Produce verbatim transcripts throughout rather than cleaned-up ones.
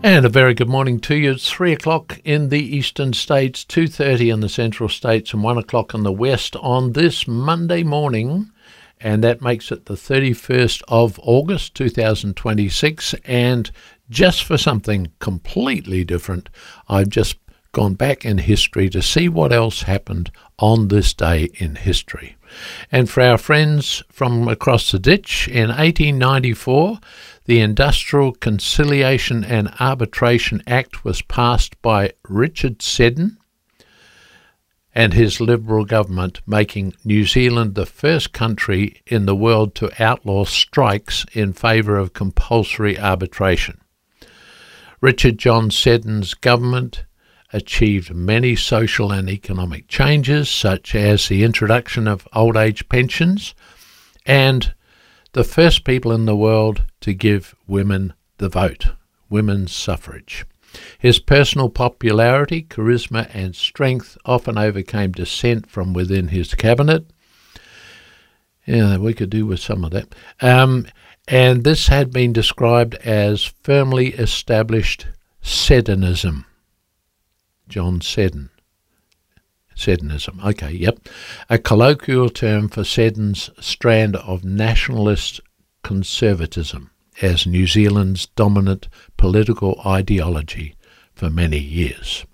And a very good morning to you. It's three o'clock in the eastern states, two thirty in the central states, and one o'clock in the west on this Monday morning. And that makes it the thirty-first of August, two thousand twenty-six. And just for something completely different, I've just gone back in history to see what else happened on this day in history. And for our friends from across the ditch, in eighteen ninety-four, the Industrial Conciliation and Arbitration Act was passed by Richard Seddon and his Liberal government, making New Zealand the first country in the world to outlaw strikes in favour of compulsory arbitration. Richard John Seddon's government achieved many social and economic changes, such as the introduction of old age pensions and the first people in the world to give women the vote, women's suffrage. His personal popularity, charisma and strength often overcame dissent from within his cabinet. Yeah, we could do with some of that. Um, and this had been described as firmly established Seddonism. John Seddon. Seddonism, okay, yep. A colloquial term for Seddon's strand of nationalist conservatism as New Zealand's dominant political ideology for many years.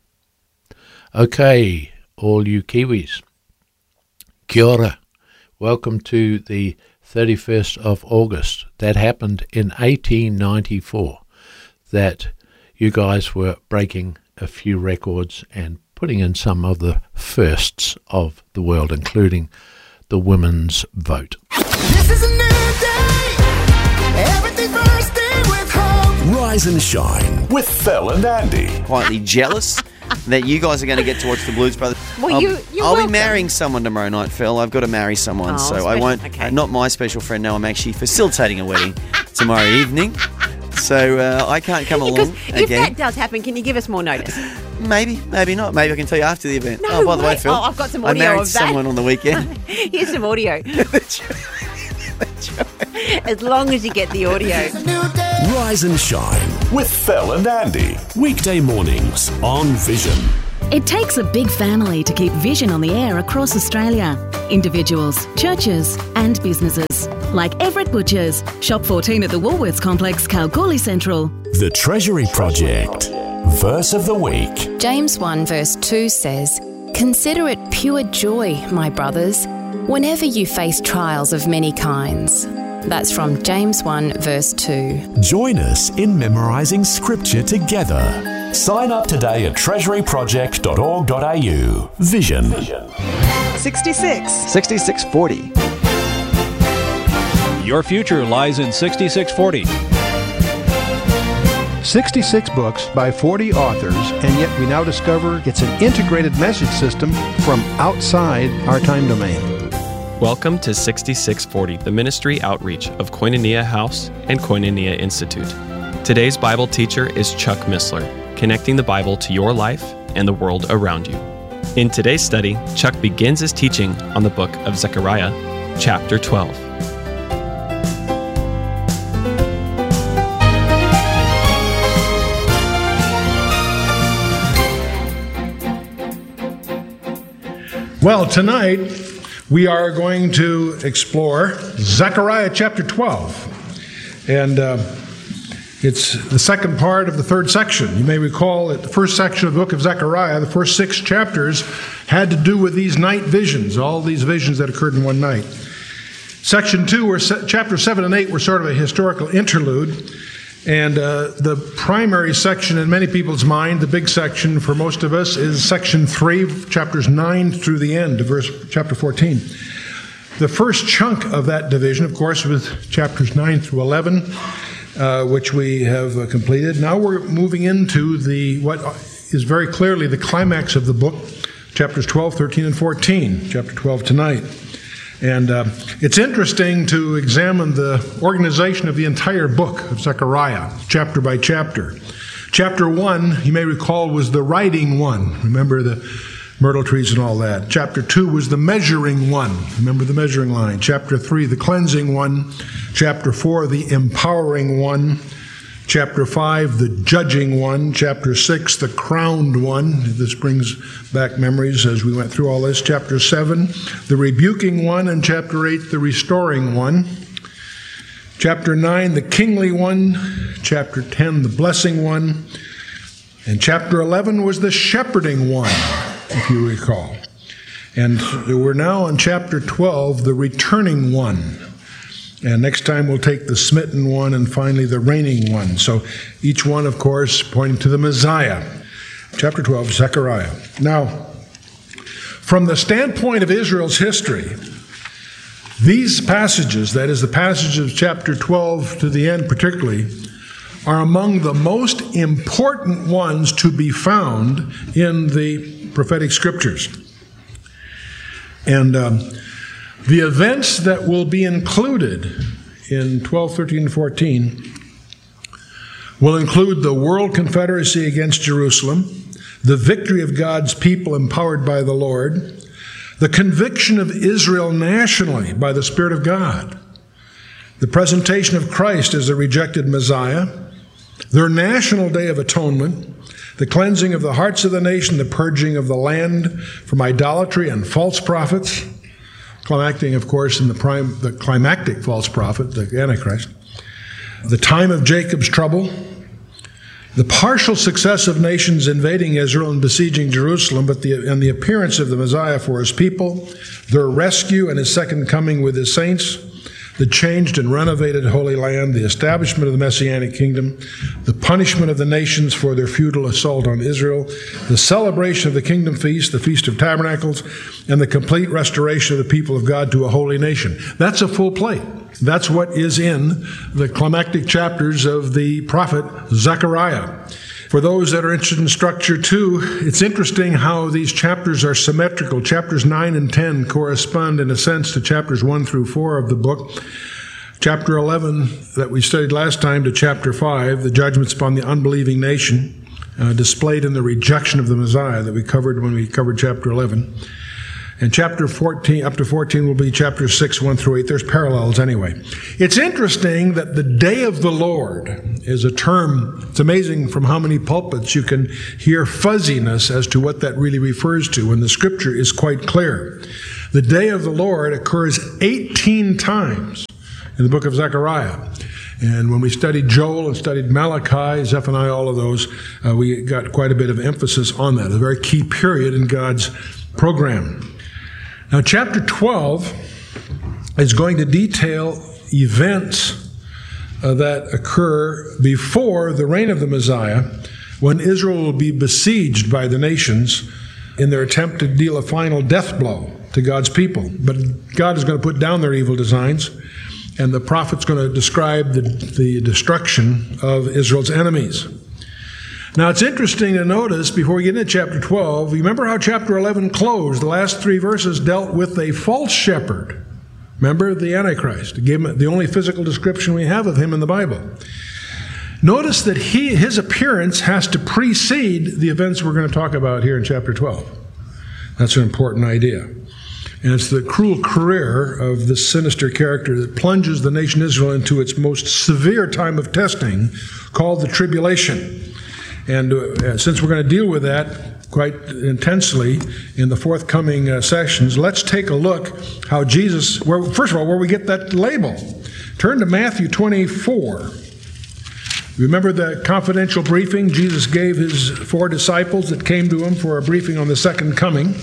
Okay, all you Kiwis, kia ora. Welcome to the thirty-first of August. That happened in eighteen ninety-four, that you guys were breaking a few records and putting in some of the firsts of the world, including the women's vote. This is a new day. Everything's bursting with hope. Rise and shine with Phil and Andy. Quietly jealous that you guys are going to get to watch the Blues Brothers. Well, I'll, you, you're I'll welcome. be marrying someone tomorrow night, Phil. I've got to marry someone, Oh, so I special- won't. okay. uh, not my special friend. No, I'm actually facilitating a wedding tomorrow evening, so uh, I can't come Because along if again. that does happen, can you give us more notice? Maybe, maybe not. Maybe I can tell you after the event. No oh, by the way, way. Phil, Oh, I've got some I audio married of that. someone on the weekend. Here's some audio. As long as you get the audio. It's a new day. Rise and shine with Phil and Andy. Weekday mornings on Vision. It takes a big family to keep Vision on the air across Australia. Individuals, churches and businesses. Like Everett Butchers, Shop fourteen at the Woolworths Complex, Kalgoorlie Central. The Treasury Project. Verse of the week. James one verse two says, "Consider it pure joy, my brothers, whenever you face trials of many kinds." That's from James one verse two. Join us in memorising scripture together. Sign up today at treasury project dot org dot a u. Vision. sixty-six. sixty-six forty. Your future lies in sixty-six forty. sixty-six books by forty authors, and yet we now discover it's an integrated message system from outside our time domain. Welcome to sixty-six forty, the ministry outreach of Koinonia House and Koinonia Institute. Today's Bible teacher is Chuck Missler, connecting the Bible to your life and the world around you. In today's study, Chuck begins his teaching on the book of Zechariah, chapter twelve. Well, tonight we are going to explore Zechariah chapter twelve. And uh, it's the second part of the third section. You may recall that the first section of the book of Zechariah, the first six chapters, had to do with these night visions, all these visions that occurred in one night. Section two, or se- chapter seven and eight, were sort of a historical interlude. And uh, the primary section in many people's mind, the big section for most of us, is section three, chapters nine through the end of verse chapter fourteen. The first chunk of that division, of course, was chapters nine through eleven, uh, which we have uh, completed. Now we're moving into the what is very clearly the climax of the book, chapters twelve, thirteen, and fourteen. Chapter twelve tonight. And uh, it's interesting to examine the organization of the entire book of Zechariah, chapter by chapter. Chapter one, you may recall, was the writing one. Remember the myrtle trees and all that. Chapter two was the measuring one. Remember the measuring line. Chapter three, the cleansing one. Chapter four, the empowering one. Chapter five, the judging one. Chapter six, the crowned one. This brings back memories as we went through all this. Chapter seven, the rebuking one. And chapter eight, the restoring one. Chapter nine, the kingly one. Chapter ten, the blessing one. And chapter eleven was the shepherding one, if you recall. And we're now on chapter twelve, the returning one. And next time we'll take the smitten one and finally the reigning one. So each one, of course, pointing to the Messiah. Chapter twelve, Zechariah. Now, from the standpoint of Israel's history, these passages, that is the passages of chapter twelve to the end particularly, are among the most important ones to be found in the prophetic scriptures. And um, the events that will be included in twelve, thirteen, and fourteen will include the world confederacy against Jerusalem, the victory of God's people empowered by the Lord, the conviction of Israel nationally by the Spirit of God, the presentation of Christ as the rejected Messiah, their national day of atonement, the cleansing of the hearts of the nation, the purging of the land from idolatry and false prophets, climactic, of course, in the prime, the climactic false prophet, the Antichrist, the time of Jacob's trouble, the partial success of nations invading Israel and besieging Jerusalem, but the, and the appearance of the Messiah for his people, their rescue and his second coming with his saints, the changed and renovated Holy Land, the establishment of the Messianic kingdom, the punishment of the nations for their futile assault on Israel, the celebration of the kingdom feast, the Feast of Tabernacles, and the complete restoration of the people of God to a holy nation. That's a full plate. That's what is in the climactic chapters of the prophet Zechariah. For those that are interested in structure too, it's interesting how these chapters are symmetrical. Chapters nine and ten correspond in a sense to chapters one through four of the book. Chapter eleven that we studied last time to chapter five, the judgments upon the unbelieving nation, uh, displayed in the rejection of the Messiah that we covered when we covered chapter eleven. And chapter fourteen, up to fourteen, will be chapter six, one through eight. There's parallels anyway. It's interesting that the day of the Lord is a term. It's amazing from how many pulpits you can hear fuzziness as to what that really refers to, and the scripture is quite clear. The day of the Lord occurs eighteen times in the book of Zechariah. And when we studied Joel and studied Malachi, Zephaniah, all of those, uh, we got quite a bit of emphasis on that, a very key period in God's program. Now, chapter twelve is going to detail events uh, that occur before the reign of the Messiah, when Israel will be besieged by the nations in their attempt to deal a final death blow to God's people. But God is going to put down their evil designs, and the prophet's going to describe the, the destruction of Israel's enemies. Now, it's interesting to notice, before we get into chapter twelve, remember how chapter eleven closed. The last three verses dealt with a false shepherd. Remember, the Antichrist. It gave him the only physical description we have of him in the Bible. Notice that he, his appearance has to precede the events we're going to talk about here in chapter twelve. That's an important idea. And it's the cruel career of this sinister character that plunges the nation Israel into its most severe time of testing, called the tribulation. And uh, since we're going to deal with that quite intensely in the forthcoming uh, sessions, let's take a look how Jesus, where, first of all, where we get that label. Turn to Matthew twenty-four. Remember the confidential briefing Jesus gave his four disciples that came to him for a briefing on the second coming.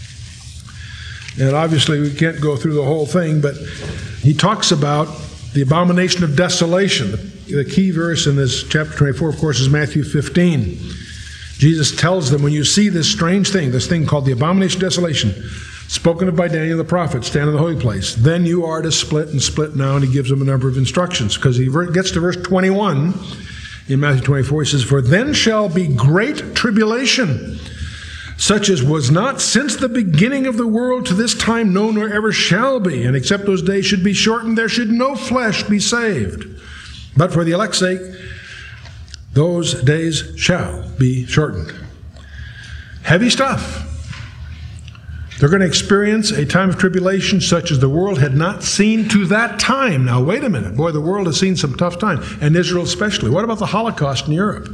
And obviously we can't go through the whole thing, but he talks about the abomination of desolation. The key verse in this chapter twenty-four, of course, is Matthew fifteen. Jesus tells them, when you see this strange thing, this thing called the abomination of desolation, spoken of by Daniel the prophet, stand in the holy place, then you are to split and split now, and he gives them a number of instructions. Because he gets to verse twenty-one in Matthew twenty-four, he says, for then shall be great tribulation, such as was not since the beginning of the world to this time, no, nor ever shall be. And except those days should be shortened, there should no flesh be saved. But for the elect's sake, those days shall be shortened. Heavy stuff. They're going to experience a time of tribulation such as the world had not seen to that time. Now, wait a minute. Boy, the world has seen some tough time, and Israel especially. What about the Holocaust in Europe?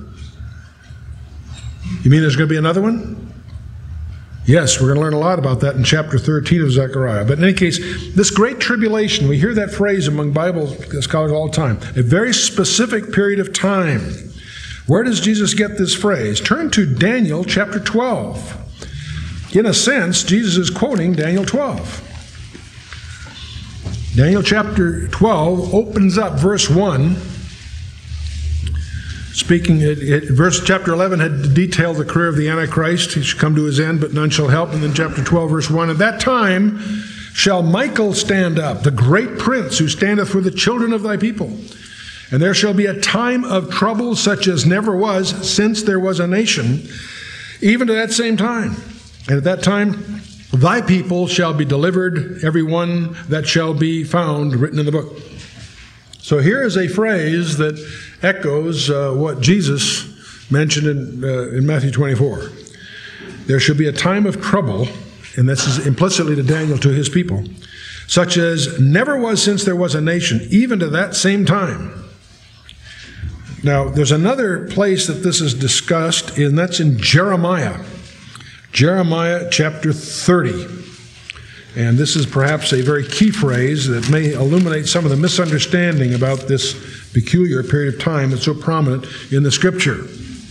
You mean there's going to be another one? Yes, we're going to learn a lot about that in chapter thirteen of Zechariah. But in any case, this great tribulation, we hear that phrase among Bible scholars all the time, a very specific period of time. Where does Jesus get this phrase? Turn to Daniel chapter twelve. In a sense, Jesus is quoting Daniel twelve. Daniel chapter twelve opens up verse one. Speaking, it, it, verse chapter eleven had detailed the career of the Antichrist. He should come to his end, but none shall help. And then chapter twelve, verse one, at that time shall Michael stand up, the great prince who standeth for the children of thy people. And there shall be a time of trouble such as never was since there was a nation, even to that same time. And at that time thy people shall be delivered, every one that shall be found written in the book. So here is a phrase that echoes uh, what Jesus mentioned in, uh, in Matthew twenty-four. There shall be a time of trouble, and this is implicitly to Daniel, to his people, such as never was since there was a nation, even to that same time. Now, there's another place that this is discussed, and that's in Jeremiah. Jeremiah chapter thirty. And this is perhaps a very key phrase that may illuminate some of the misunderstanding about this peculiar period of time that's so prominent in the Scripture.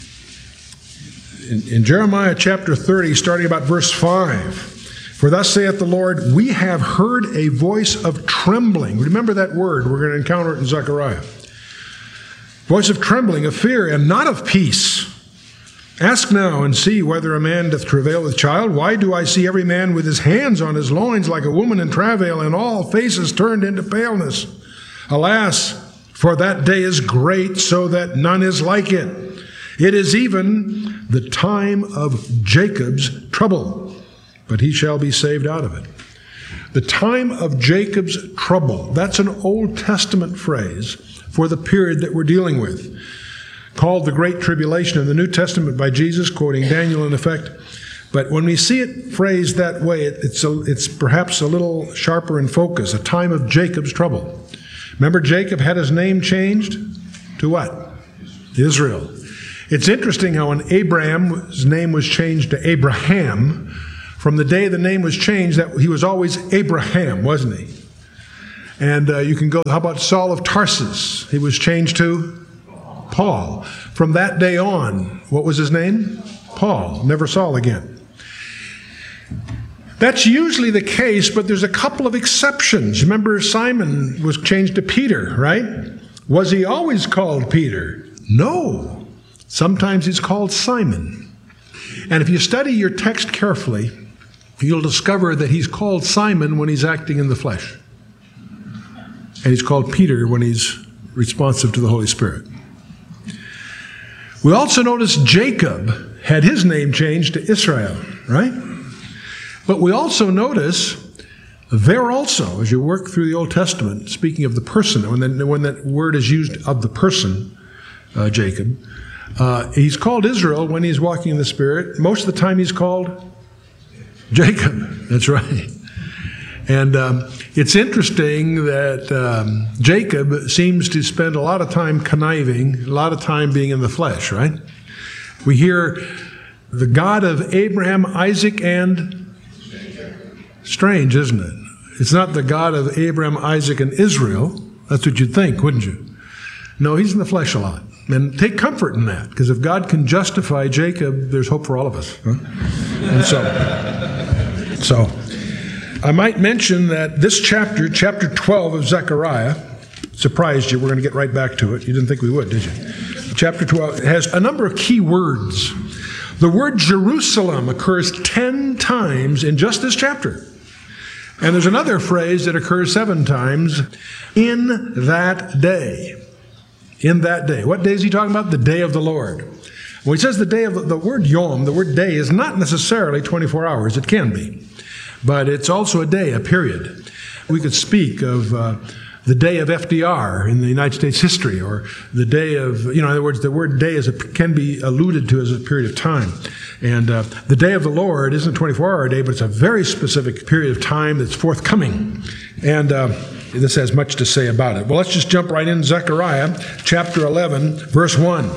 In, in Jeremiah chapter thirty, starting about verse five, for thus saith the Lord, we have heard a voice of trembling. Remember that word, we're going to encounter it in Zechariah. Voice of trembling, of fear, and not of peace. Ask now and see whether a man doth travail with child. Why do I see every man with his hands on his loins like a woman in travail, and all faces turned into paleness? Alas, for that day is great, so that none is like it. It is even the time of Jacob's trouble, but he shall be saved out of it. The time of Jacob's trouble, that's an Old Testament phrase for the period that we're dealing with, called the Great Tribulation in the New Testament by Jesus, quoting Daniel in effect. But when we see it phrased that way, it, it's, a, it's perhaps a little sharper in focus, a time of Jacob's trouble. Remember, Jacob had his name changed to what? Israel. It's interesting how when Abraham's name was changed to Abraham, from the day the name was changed, that he was always Abraham, wasn't he? And uh, you can go, how about Saul of Tarsus? He was changed to Paul. From that day on, what was his name? Paul. Never Saul again. That's usually the case, but there's a couple of exceptions. Remember, Simon was changed to Peter, right? Was he always called Peter? No. Sometimes he's called Simon. And if you study your text carefully, you'll discover that he's called Simon when he's acting in the flesh. And he's called Peter when he's responsive to the Holy Spirit. We also notice Jacob had his name changed to Israel, right? But we also notice there also, as you work through the Old Testament, speaking of the person, when, the, when that word is used of the person, uh, Jacob, uh, he's called Israel when he's walking in the Spirit. Most of the time he's called Jacob. That's right. And um, it's interesting that um, Jacob seems to spend a lot of time conniving, a lot of time being in the flesh, right? We hear the God of Abraham, Isaac, and strange, isn't it? It's not the God of Abraham, Isaac, and Israel. That's what you'd think, wouldn't you? No, he's in the flesh a lot. And take comfort in that, because if God can justify Jacob, there's hope for all of us. Huh? And so, so I might mention that this chapter, chapter twelve of Zechariah, surprised you. We're going to get right back to it. You didn't think we would, did you? Chapter twelve has a number of key words. The word Jerusalem occurs ten times in just this chapter. And there's another phrase that occurs seven times, in that day. In that day. What day is he talking about? The day of the Lord. When he says the day of the, the word yom, the word day is not necessarily twenty-four hours. It can be. But it's also a day, a period. We could speak of uh, the day of F D R in the United States history, or the day of, you know, in other words, the word day is a, can be alluded to as a period of time. And uh, the day of the Lord isn't a twenty-four hour day, but it's a very specific period of time that's forthcoming. And uh, this has much to say about it. Well, let's just jump right in. Zechariah chapter eleven, verse one.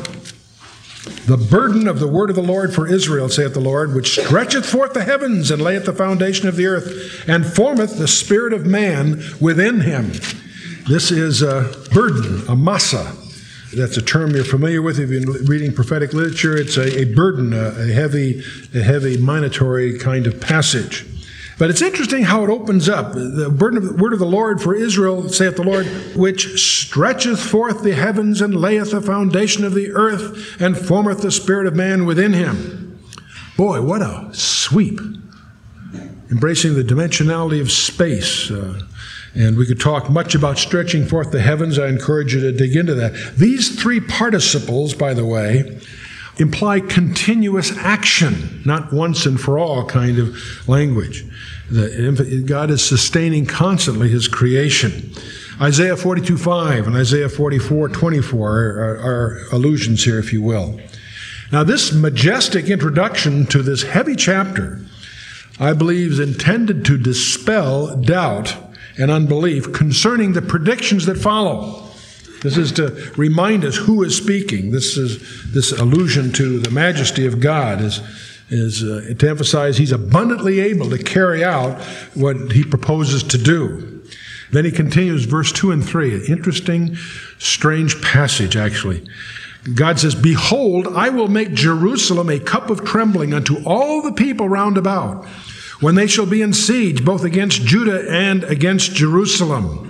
The burden of the word of the Lord for Israel, saith the Lord, which stretcheth forth the heavens and layeth the foundation of the earth, and formeth the spirit of man within him. This is a burden, a masa. That's a term you're familiar with if you've been reading prophetic literature. It's a, a burden, a, a heavy, a heavy minatory kind of passage. But it's interesting how it opens up. The burden of the word of the Lord for Israel, saith the Lord, which stretcheth forth the heavens and layeth the foundation of the earth and formeth the spirit of man within him. Boy, what a sweep. Embracing the dimensionality of space. Uh, and we could talk much about stretching forth the heavens. I encourage you to dig into that. These three participles, by the way, imply continuous action, not once and for all kind of language. The, God is sustaining constantly his creation. Isaiah forty-two five and Isaiah forty-four twenty-four are, are allusions here, if you will. Now, this majestic introduction to this heavy chapter, I believe, is intended to dispel doubt and unbelief concerning the predictions that follow. This is to remind us who is speaking. This is this allusion to the majesty of God is, is uh, to emphasize he's abundantly able to carry out what he proposes to do. Then he continues, verse two and three, an interesting, strange passage, actually. God says, behold, I will make Jerusalem a cup of trembling unto all the people round about, when they shall be in siege, both against Judah and against Jerusalem.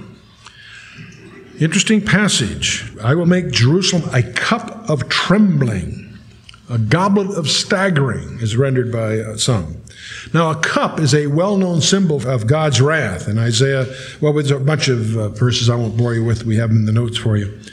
Interesting passage. I will make Jerusalem a cup of trembling. A goblet of staggering is rendered by uh, some. Now, a cup is a well-known symbol of God's wrath. In Isaiah, well, there's a bunch of uh, verses I won't bore you with. We have them in the notes for you.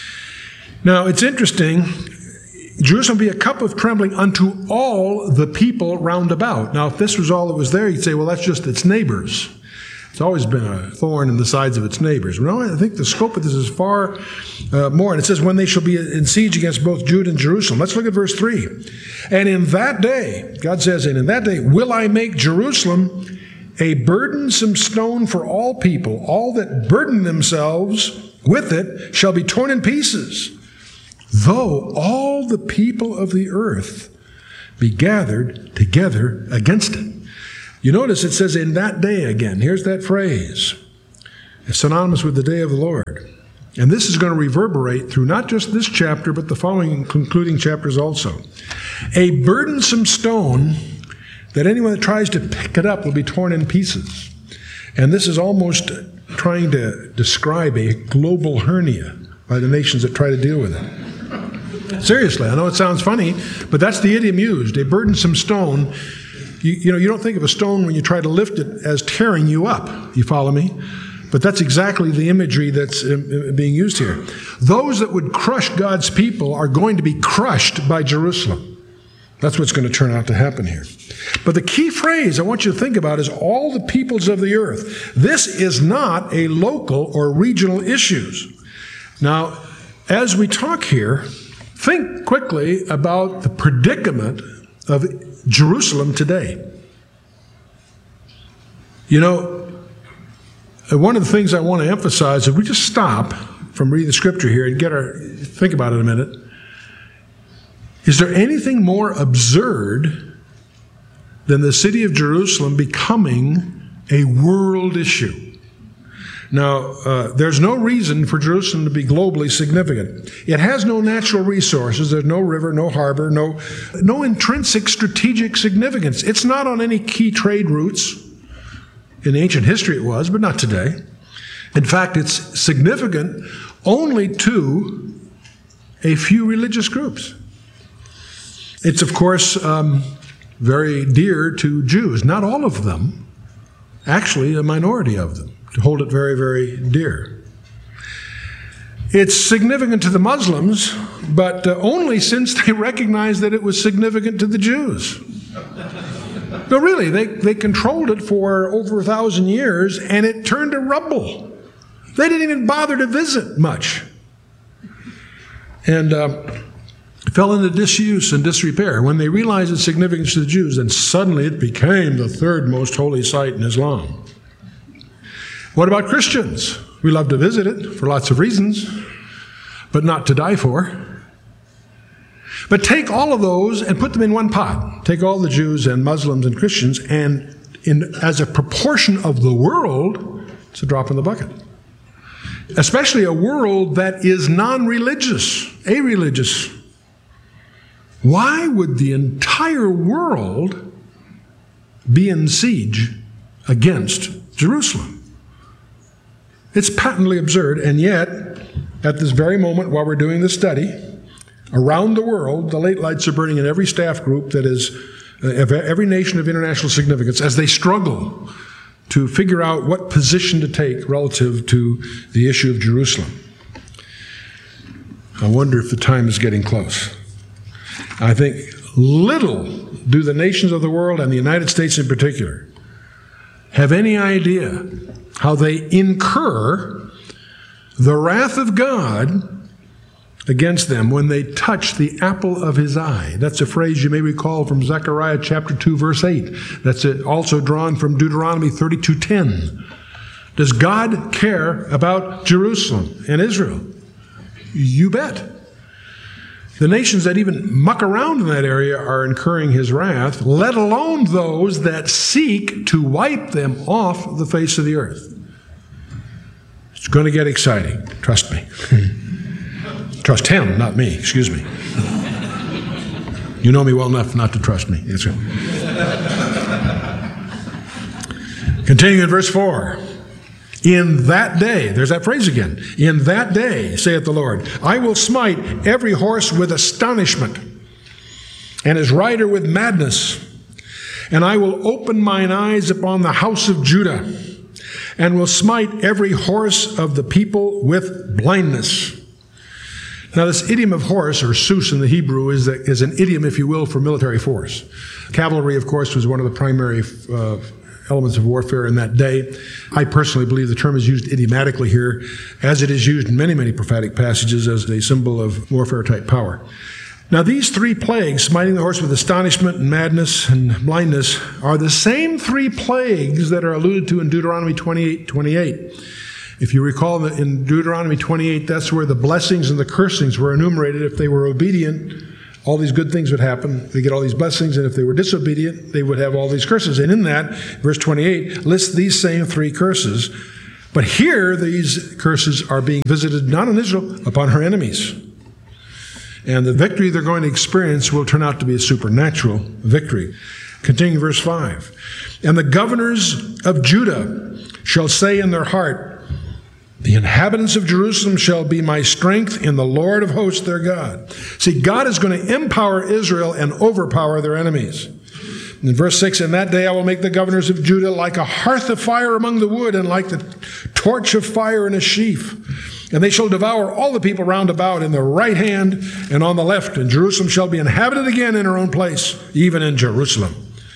Now, it's interesting. Jerusalem be a cup of trembling unto all the people round about. Now, if this was all that was there, you'd say, well, that's just its neighbors. It's always been a thorn in the sides of its neighbors. No, I think the scope of this is far uh, more. And it says, when they shall be in siege against both Judah and Jerusalem. Let's look at verse three. And in that day, God says, and in that day will I make Jerusalem a burdensome stone for all people. All that burden themselves with it shall be torn in pieces. Though all the people of the earth be gathered together against it. You notice it says in that day again. Here's that phrase. It's synonymous with the day of the Lord. And this is going to reverberate through not just this chapter, but the following concluding chapters also. A burdensome stone that anyone that tries to pick it up will be torn in pieces. And this is almost trying to describe a global hernia by the nations that try to deal with it. Seriously, I know it sounds funny, but that's the idiom used. A burdensome stone. You, you know, you don't think of a stone when you try to lift it as tearing you up. You follow me? But that's exactly the imagery that's uh, being used here. Those that would crush God's people are going to be crushed by Jerusalem. That's what's going to turn out to happen here. But the key phrase I want you to think about is all the peoples of the earth. This is not a local or regional issue. Now, as we talk here, think quickly about the predicament of Jerusalem today. You know, one of the things I want to emphasize, if we just stop from reading the scripture here and get our, think about it a minute. Is there anything more absurd than the city of Jerusalem becoming a world issue? Now, uh, there's no reason for Jerusalem to be globally significant. It has no natural resources. There's no river, no harbor, no, no intrinsic strategic significance. It's not on any key trade routes. In ancient history it was, but not today. In fact, it's significant only to a few religious groups. It's, of course, um, very dear to Jews. Not all of them. Actually, a minority of them. To hold it very, very dear. It's significant to the Muslims, but uh, only since they recognized that it was significant to the Jews. No, really, they, they controlled it for over a thousand years, and it turned to rubble. They didn't even bother to visit much. And uh, fell into disuse and disrepair. When they realized its significance to the Jews, then suddenly it became the third most holy site in Islam. What about Christians? We love to visit it for lots of reasons, but not to die for. But take all of those and put them in one pot. Take all the Jews and Muslims and Christians, and in, as a proportion of the world, it's a drop in the bucket. Especially a world that is non-religious, a-religious. Why would the entire world be in siege against Jerusalem? It's patently absurd, and yet, at this very moment while we're doing this study, around the world, the late lights are burning in every staff group that is, uh, every nation of international significance, as they struggle to figure out what position to take relative to the issue of Jerusalem. I wonder if the time is getting close. I think little do the nations of the world, and the United States in particular, have any idea how they incur the wrath of God against them when they touch the apple of his eye. That's a phrase you may recall from Zechariah chapter two, verse eight. That's also drawn from Deuteronomy thirty-two ten. Does God care about Jerusalem and Israel? You bet. The nations that even muck around in that area are incurring his wrath, let alone those that seek to wipe them off the face of the earth. It's going to get exciting. Trust me. Trust him, not me. Excuse me. You know me well enough not to trust me. That's right. Continuing in verse four. In that day, there's that phrase again. In that day, saith the Lord, I will smite every horse with astonishment, and his rider with madness. And I will open mine eyes upon the house of Judah, and will smite every horse of the people with blindness. Now, this idiom of horse, or sus in the Hebrew, is, a, is an idiom, if you will, for military force. Cavalry, of course, was one of the primary uh, elements of warfare in that day. I personally believe the term is used idiomatically here, as it is used in many, many prophetic passages as a symbol of warfare-type power. Now, these three plagues, smiting the horse with astonishment and madness and blindness, are the same three plagues that are alluded to in Deuteronomy twenty-eight twenty-eight. If you recall that in Deuteronomy twenty-eight, that's where the blessings and the cursings were enumerated. If they were obedient, all these good things would happen. They get all these blessings, and if they were disobedient, they would have all these curses. And in that, verse twenty-eight lists these same three curses. But here, these curses are being visited not on Israel, upon her enemies. And the victory they're going to experience will turn out to be a supernatural victory. Continuing verse five. And the governors of Judah shall say in their heart, the inhabitants of Jerusalem shall be my strength in the Lord of hosts their God. See, God is going to empower Israel and overpower their enemies. In verse six, in that day I will make the governors of Judah like a hearth of fire among the wood, and like the torch of fire in a sheaf. And they shall devour all the people round about in the right hand and on the left. And Jerusalem shall be inhabited again in her own place, even in Jerusalem.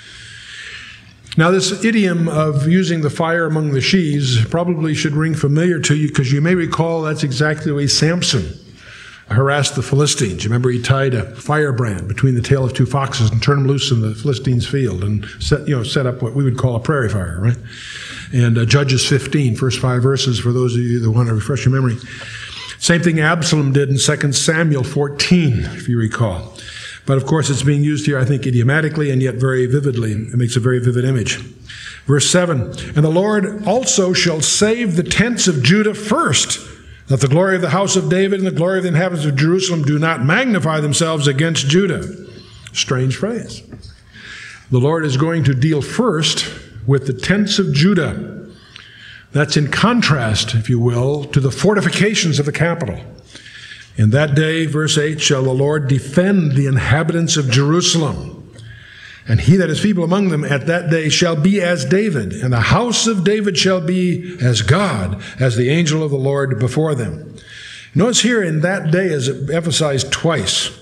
Now, this idiom of using the fire among the sheaves probably should ring familiar to you, because you may recall that's exactly the way Samson harassed the Philistines. You remember he tied a firebrand between the tail of two foxes and turned them loose in the Philistines' field and set, you know, set up what we would call a prairie fire, right? And uh, Judges fifteen, first five verses, for those of you that want to refresh your memory. Same thing Absalom did in Second Samuel fourteen, if you recall. But of course, it's being used here, I think, idiomatically and yet very vividly. It makes a very vivid image. Verse seven, and the Lord also shall save the tents of Judah first, that the glory of the house of David and the glory of the inhabitants of Jerusalem do not magnify themselves against Judah. Strange phrase. The Lord is going to deal first with the tents of Judah. That's in contrast, if you will, to the fortifications of the capital. In that day, verse eight, shall the Lord defend the inhabitants of Jerusalem. And he that is feeble among them at that day shall be as David, and the house of David shall be as God, as the angel of the Lord before them. Notice here, in that day is emphasized twice.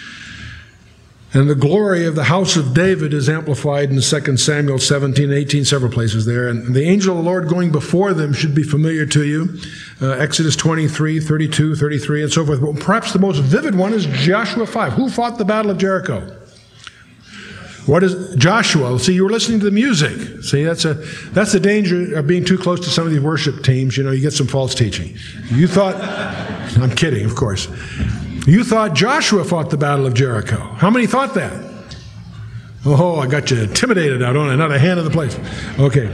And the glory of the house of David is amplified in Second Samuel seventeen, eighteen, several places there. And the angel of the Lord going before them should be familiar to you. uh, Exodus twenty-three, thirty-two, thirty-three, and so forth. But perhaps the most vivid one is Joshua five. Who fought the Battle of Jericho? What is Joshua? See, you were listening to the music. See, that's a that's the danger of being too close to some of these worship teams. You know, you get some false teaching. You thought, I'm kidding, of course. You thought Joshua fought the Battle of Jericho. How many thought that? Oh, I got you intimidated now, don't I? Not a hand in the place. Okay.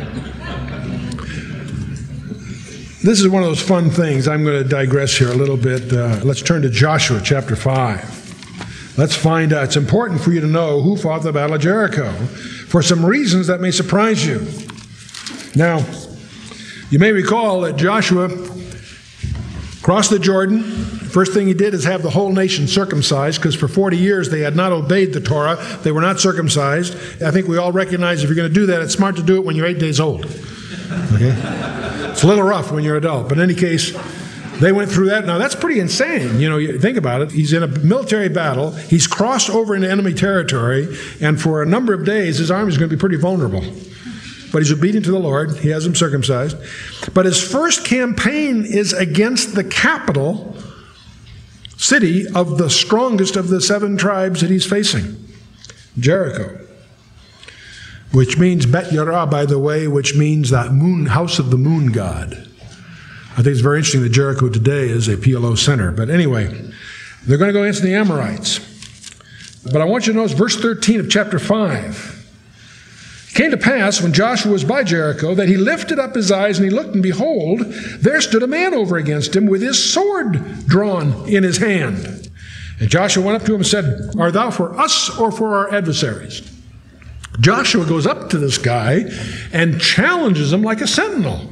This is one of those fun things. I'm going to digress here a little bit. Uh, let's turn to Joshua chapter five. Let's find out. It's important for you to know who fought the Battle of Jericho for some reasons that may surprise you. Now, you may recall that Joshua crossed the Jordan. First thing he did is have the whole nation circumcised, because for forty years they had not obeyed the Torah. They were not circumcised. I think we all recognize if you're going to do that, it's smart to do it when you're eight days old. Okay? It's a little rough when you're an adult. But in any case, they went through that. Now, that's pretty insane. You know, you think about it. He's in a military battle. He's crossed over into enemy territory. And for a number of days, his army is going to be pretty vulnerable. But he's obedient to the Lord. He has them circumcised. But his first campaign is against the capital city of the strongest of the seven tribes that he's facing, Jericho, which means Bet Yarah, by the way, which means that moon, house of the moon god. I think it's very interesting that Jericho today is a P L O center. But anyway, they're going to go against the Amorites. But I want you to notice verse thirteen of chapter five. It came to pass, when Joshua was by Jericho, that he lifted up his eyes, and he looked, and behold, there stood a man over against him with his sword drawn in his hand. And Joshua went up to him and said, Art thou for us or for our adversaries? Joshua goes up to this guy and challenges him like a sentinel.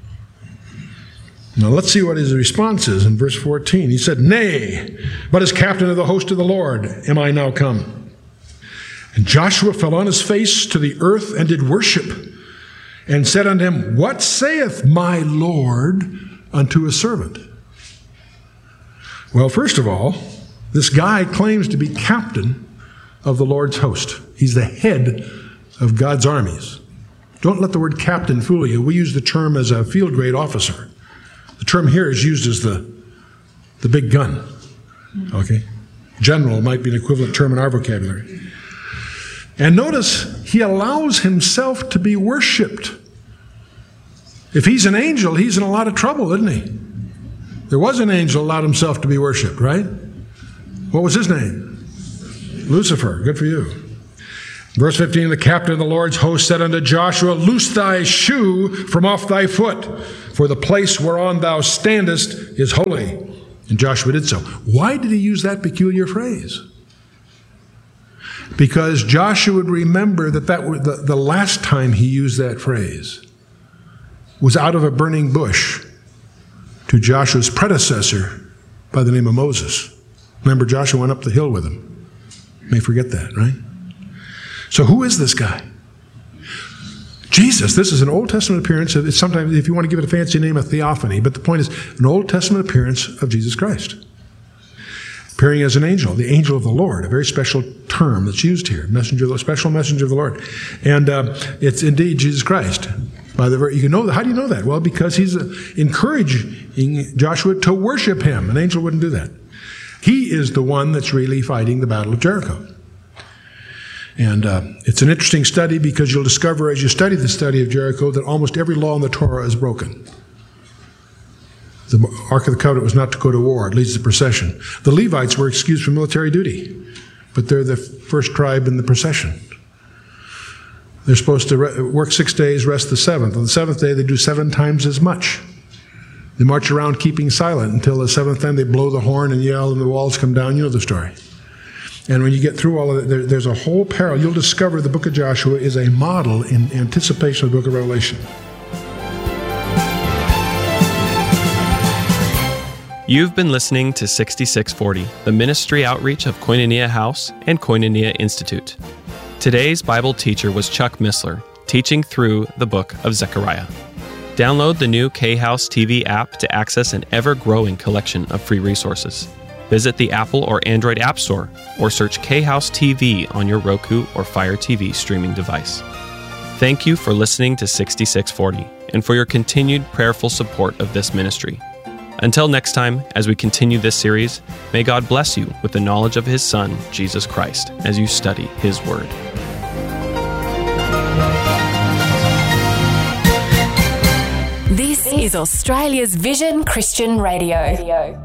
Now let's see what his response is in verse fourteen. He said, Nay, but as captain of the host of the Lord am I now come. And Joshua fell on his face to the earth and did worship, and said unto him, What saith my Lord unto his servant? Well, first of all, this guy claims to be captain of the Lord's host. He's the head of God's armies. Don't let the word captain fool you. We use the term as a field grade officer. The term here is used as the, the big gun. Okay? General might be an equivalent term in our vocabulary. And notice, he allows himself to be worshipped. If he's an angel, he's in a lot of trouble, isn't he? There was an angel who allowed himself to be worshipped, right? What was his name? Lucifer. Good for you. Verse fifteen, the captain of the Lord's host said unto Joshua, Loose thy shoe from off thy foot, for the place whereon thou standest is holy. And Joshua did so. Why did he use that peculiar phrase? Because Joshua would remember that, that the, the last time he used that phrase was out of a burning bush to Joshua's predecessor by the name of Moses. Remember, Joshua went up the hill with him. You may forget that, right? So who is this guy? Jesus. This is an Old Testament appearance. It's sometimes, if you want to give it a fancy name, a theophany. But the point is, an Old Testament appearance of Jesus Christ. Appearing as an angel, the angel of the Lord, a very special term that's used here, messenger, the special messenger of the Lord, and uh, it's indeed Jesus Christ. By the very, you can know that. How do you know that? Well, because he's uh, encouraging Joshua to worship him. An angel wouldn't do that. He is the one that's really fighting the Battle of Jericho. And uh, it's an interesting study, because you'll discover as you study the study of Jericho that almost every law in the Torah is broken. The Ark of the Covenant was not to go to war. It leads the procession. The Levites were excused from military duty, but they're the first tribe in the procession. They're supposed to re- work six days, rest the seventh. On the seventh day, they do seven times as much. They march around keeping silent until the seventh time they blow the horn and yell and the walls come down. You know the story. And when you get through all of it, there, there's a whole parallel. You'll discover the book of Joshua is a model in anticipation of the book of Revelation. You've been listening to sixty-six forty, the ministry outreach of Koinonia House and Koinonia Institute. Today's Bible teacher was Chuck Missler, teaching through the book of Zechariah. Download the new K-House T V app to access an ever-growing collection of free resources. Visit the Apple or Android App Store, or search K-House T V on your Roku or Fire T V streaming device. Thank you for listening to sixty-six forty and for your continued prayerful support of this ministry. Until next time, as we continue this series, may God bless you with the knowledge of His Son, Jesus Christ, as you study His Word. This is Australia's Vision Christian Radio.